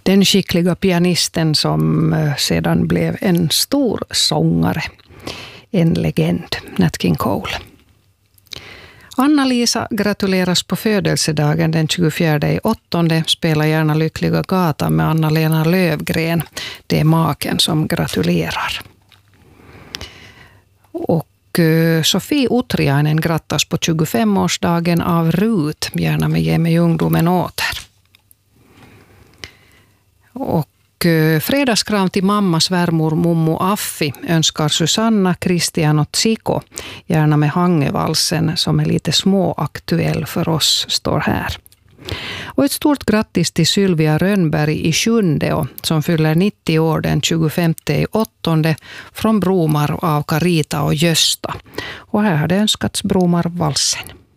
Den skickliga pianisten som sedan blev en stor sångare, en legend, Nat King Cole. Anna-Lisa gratuleras på födelsedagen den 24/8. Spela gärna Lyckliga gatan med Anna-Lena Lövgren. Det är maken som gratulerar. Och Sofie Utriainen grattas på 25-årsdagen av Rut, gärna med Ge mig ungdomen åter. Och fredagskram till mamma, svärmor, mommo Affi önskar Susanna, Christian och Tsiko, gärna med Hangevalsen som är lite småaktuell för oss, står här. Och ett stort grattis till Sylvia Rönnberg i Sjundeå som fyller 90 år den 25/8 från Bromar av Carita och Gösta. Och här har det önskats Bromarvalsen.